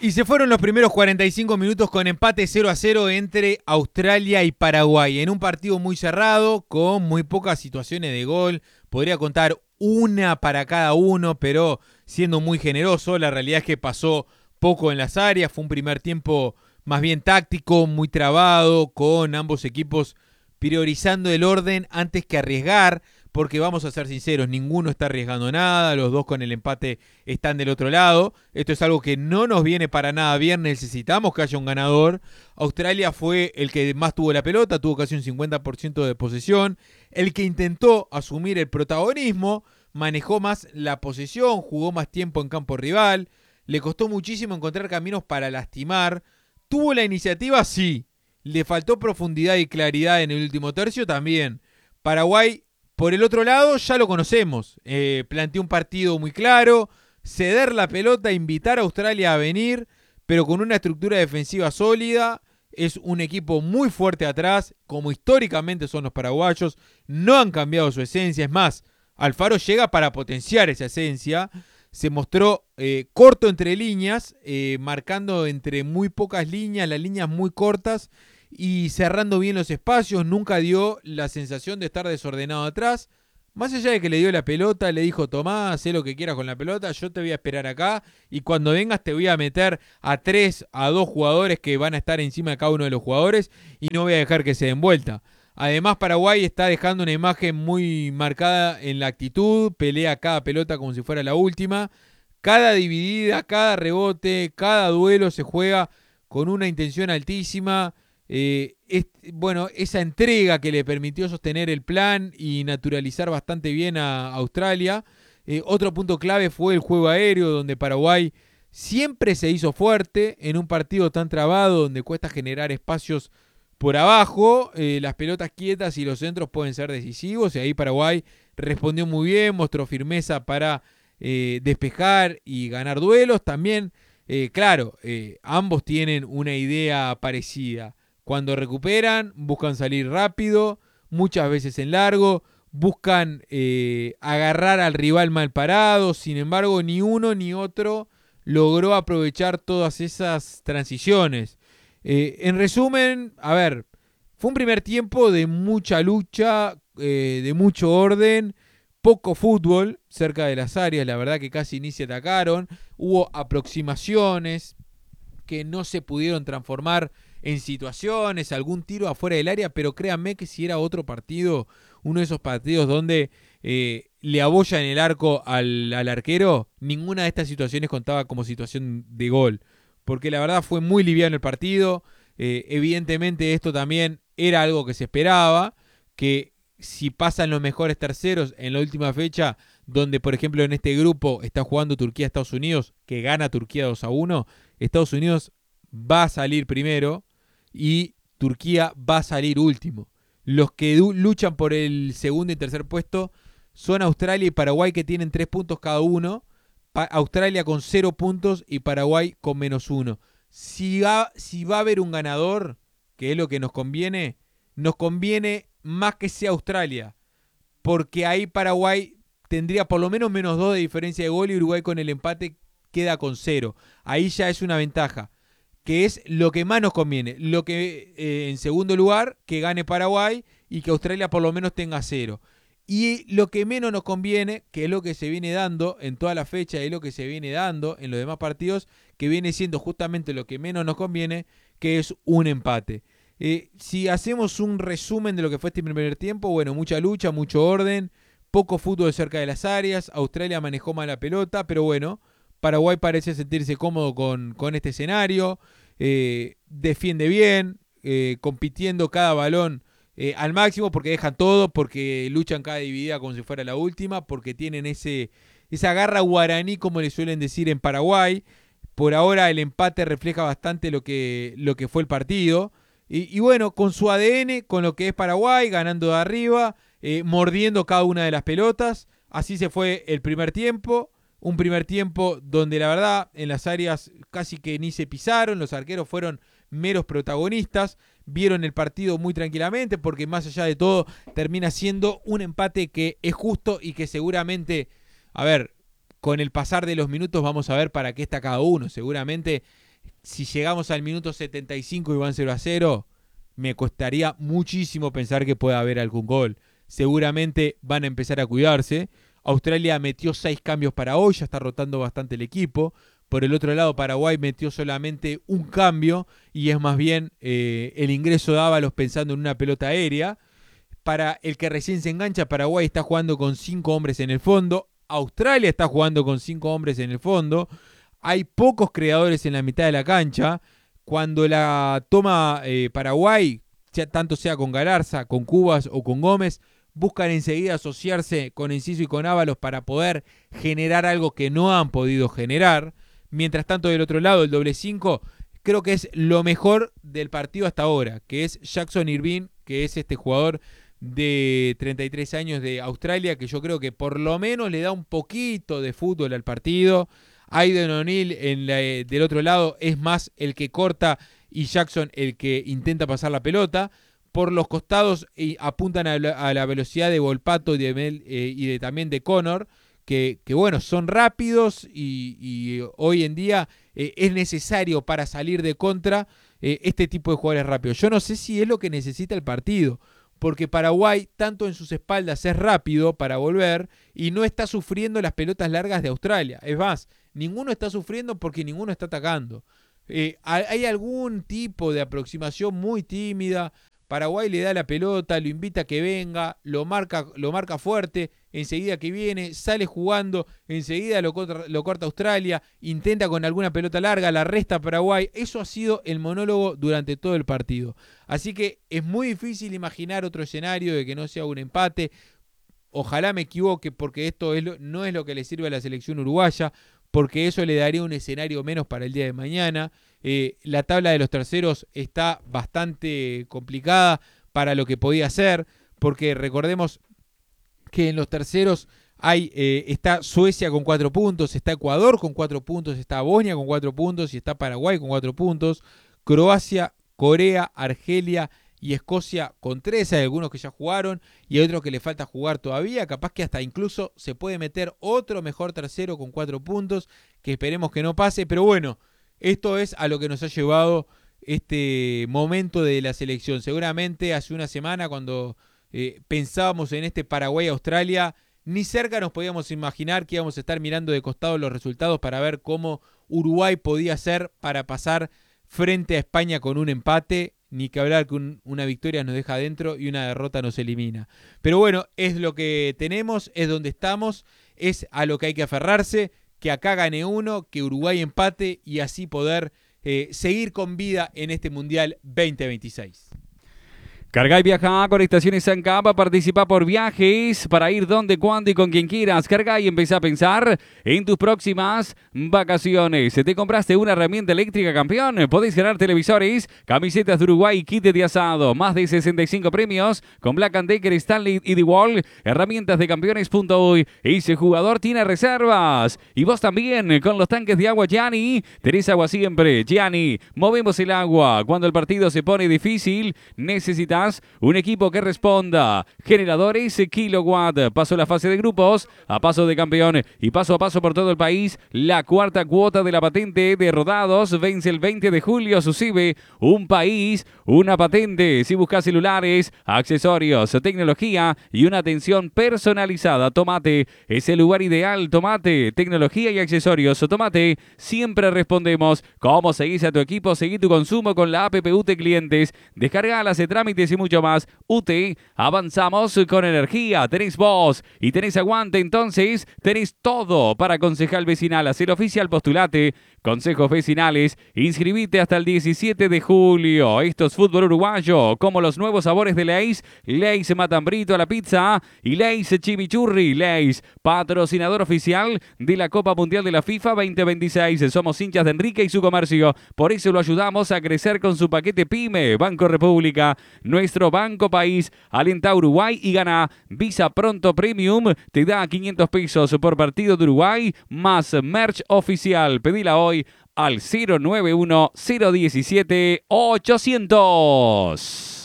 Y se fueron los primeros 45 minutos con empate 0-0 entre Australia y Paraguay. En un partido muy cerrado, con muy pocas situaciones de gol. Podría contar una para cada uno, pero siendo muy generoso. La realidad es que pasó poco en las áreas. Fue un primer tiempo más bien táctico, muy trabado, con ambos equipos priorizando el orden antes que arriesgar. Porque vamos a ser sinceros, ninguno está arriesgando nada, los dos con el empate están del otro lado. Esto es algo que no nos viene para nada bien, necesitamos que haya un ganador. Australia fue el que más tuvo la pelota, tuvo casi un 50% de posesión, el que intentó asumir el protagonismo, manejó más la posesión, jugó más tiempo en campo rival, le costó muchísimo encontrar caminos para lastimar. ¿Tuvo la iniciativa? Sí. ¿Le faltó profundidad y claridad en el último tercio? También. Paraguay, por el otro lado, ya lo conocemos. Planteó un partido muy claro, ceder la pelota, invitar a Australia a venir, pero con una estructura defensiva sólida. Es un equipo muy fuerte atrás, como históricamente son los paraguayos. No han cambiado su esencia. Es más, Alfaro llega para potenciar esa esencia. Se mostró corto entre líneas, marcando entre muy pocas líneas, las líneas muy cortas, y cerrando bien los espacios. Nunca dio la sensación de estar desordenado atrás. Más allá de que le dio la pelota, le dijo: tomá, hacé lo que quieras con la pelota, yo te voy a esperar acá y cuando vengas te voy a meter a 2 jugadores que van a estar encima de cada uno de los jugadores y no voy a dejar que se den vuelta. Además, Paraguay está dejando una imagen muy marcada en la actitud, pelea cada pelota como si fuera la última. Cada dividida, cada rebote, cada duelo se juega con una intención altísima. Esa entrega que le permitió sostener el plan y naturalizar bastante bien a Australia. Otro punto clave fue el juego aéreo, donde Paraguay siempre se hizo fuerte en un partido tan trabado, donde cuesta generar espacios por abajo. Las pelotas quietas y los centros pueden ser decisivos, y ahí Paraguay respondió muy bien, mostró firmeza para despejar y ganar duelos. También, ambos tienen una idea parecida. Cuando recuperan, buscan salir rápido, muchas veces en largo, buscan agarrar al rival mal parado. Sin embargo, ni uno ni otro logró aprovechar todas esas transiciones. En resumen, fue un primer tiempo de mucha lucha, de mucho orden, poco fútbol cerca de las áreas. La verdad que casi ni se atacaron. Hubo aproximaciones que no se pudieron transformar en situaciones, algún tiro afuera del área, pero créanme que si era otro partido, uno de esos partidos donde le abolla en el arco al arquero, ninguna de estas situaciones contaba como situación de gol, porque la verdad fue muy liviano el partido. Evidentemente esto también era algo que se esperaba, que si pasan los mejores terceros en la última fecha, donde por ejemplo en este grupo está jugando Turquía-Estados Unidos, que gana Turquía 2-1, Estados Unidos va a salir primero y Turquía va a salir último. Los que luchan por el segundo y tercer puesto son Australia y Paraguay, que tienen 3 puntos cada uno. Australia con 0 puntos y Paraguay con -1. Si va a haber un ganador, que es lo que nos conviene más que sea Australia, porque ahí Paraguay tendría por lo menos -2 de diferencia de gol y Uruguay con el empate queda con 0. Ahí ya es una ventaja, que es lo que más nos conviene. Lo que en segundo lugar, que gane Paraguay y que Australia por lo menos tenga 0. Y lo que menos nos conviene, que es lo que se viene dando en toda la fecha y es lo que se viene dando en los demás partidos, que viene siendo justamente lo que menos nos conviene, que es un empate. Si hacemos un resumen de lo que fue este primer tiempo, bueno, mucha lucha, mucho orden, poco fútbol cerca de las áreas. Australia manejó mal la pelota, pero bueno, Paraguay parece sentirse cómodo con este escenario. Defiende bien, compitiendo cada balón al máximo, porque dejan todo, porque luchan cada dividida como si fuera la última, porque tienen esa garra guaraní, como le suelen decir en Paraguay. Por ahora el empate refleja bastante lo que fue el partido. Y bueno, con su ADN, con lo que es Paraguay, ganando de arriba, mordiendo cada una de las pelotas. Así se fue el primer tiempo. Un primer tiempo donde la verdad en las áreas casi que ni se pisaron. Los arqueros fueron meros protagonistas. Vieron el partido muy tranquilamente, porque más allá de todo termina siendo un empate que es justo y que seguramente, con el pasar de los minutos vamos a ver para qué está cada uno. Seguramente si llegamos al minuto 75 y van 0-0, me costaría muchísimo pensar que pueda haber algún gol. Seguramente van a empezar a cuidarse. Australia metió 6 cambios para hoy, ya está rotando bastante el equipo. Por el otro lado, Paraguay metió solamente un cambio y es más bien el ingreso de Ábalos pensando en una pelota aérea. Para el que recién se engancha, Paraguay está jugando con 5 hombres en el fondo. Australia está jugando con 5 hombres en el fondo. Hay pocos creadores en la mitad de la cancha. Cuando la toma Paraguay, tanto sea con Galarza, con Cubas o con Gómez, buscan enseguida asociarse con Enciso y con Ábalos para poder generar algo que no han podido generar. Mientras tanto, del otro lado, el doble 5, creo que es lo mejor del partido hasta ahora, que es Jackson Irvine, que es este jugador de 33 años de Australia, que yo creo que por lo menos le da un poquito de fútbol al partido. Aidan O'Neill del otro lado es más el que corta y Jackson el que intenta pasar la pelota. Por los costados apuntan a la velocidad de Volpato y también de Connor, que bueno, son rápidos y hoy en día es necesario para salir de contra este tipo de jugadores rápidos. Yo no sé si es lo que necesita el partido, porque Paraguay, tanto en sus espaldas, es rápido para volver y no está sufriendo las pelotas largas de Australia. Es más, ninguno está sufriendo porque ninguno está atacando. Hay algún tipo de aproximación muy tímida. Paraguay le da la pelota, lo invita a que venga, lo marca fuerte, enseguida que viene, sale jugando, enseguida lo corta Australia, intenta con alguna pelota larga, la resta Paraguay. Eso ha sido el monólogo durante todo el partido. Así que es muy difícil imaginar otro escenario de que no sea un empate. Ojalá me equivoque, porque esto no es lo que le sirve a la selección uruguaya, porque eso le daría un escenario menos para el día de mañana. La tabla de los terceros está bastante complicada para lo que podía ser, porque recordemos que en los terceros está Suecia con 4 puntos, está Ecuador con 4 puntos, está Bosnia con 4 puntos y está Paraguay con 4 puntos, Croacia, Corea, Argelia y Escocia con 3, hay algunos que ya jugaron y hay otros que le falta jugar todavía, capaz que hasta incluso se puede meter otro mejor tercero con 4 puntos, que esperemos que no pase, pero bueno, esto es a lo que nos ha llevado este momento de la selección. Seguramente hace una semana cuando pensábamos en este Paraguay-Australia, ni cerca nos podíamos imaginar que íbamos a estar mirando de costado los resultados para ver cómo Uruguay podía hacer para pasar frente a España con un empate, ni que hablar que una victoria nos deja adentro y una derrota nos elimina. Pero bueno, es lo que tenemos, es donde estamos, es a lo que hay que aferrarse, que acá gane uno, que Uruguay empate y así poder seguir con vida en este Mundial 2026. Carga y viaja con Estaciones Ancapa, participa por viajes para ir donde, cuándo y con quien quieras. Carga y empieza a pensar en tus próximas vacaciones. ¿Te compraste una herramienta eléctrica, campeón? Podés ganar televisores, camisetas de Uruguay, kit de asado, más de 65 premios con Black & Decker, Stanley y The Wall. Herramientas de campeones.uy. Ese jugador tiene reservas. Y vos también con los tanques de agua Gianni. Tenés agua siempre, Gianni. Movemos el agua. Cuando el partido se pone difícil, necesitas un equipo que responda. Generadores Kilowatt. Paso a la fase de grupos, a paso de campeón y paso a paso por todo el país. La 4ª cuota de la patente de rodados vence el 20 de julio. Suscibe un país, una patente. Si buscas celulares, accesorios, tecnología y una atención personalizada, Tomate es el lugar ideal. Tomate, tecnología y accesorios. Tomate, siempre respondemos. ¿Cómo seguís a tu equipo? Seguí tu consumo con la app UTE Clientes. Descarga las trámites y mucho más. UTE, avanzamos con energía. Tenés voz y tenés aguante, entonces tenés todo para concejal vecinal. Hacer oficial, postulate. Consejos vecinales, inscribite hasta el 17 de julio. Esto es fútbol uruguayo, como los nuevos sabores de Lay's. Lay's Matambrito a la pizza y Lay's Chimichurri. Lay's, patrocinador oficial de la Copa Mundial de la FIFA 2026. Somos hinchas de Enrique y su comercio. Por eso lo ayudamos a crecer con su paquete PYME. Banco República, nuestro banco país. Alenta a Uruguay y gana. Visa Pronto Premium te da 500 pesos por partido de Uruguay más merch oficial. Pedila hoy al 091-017-800.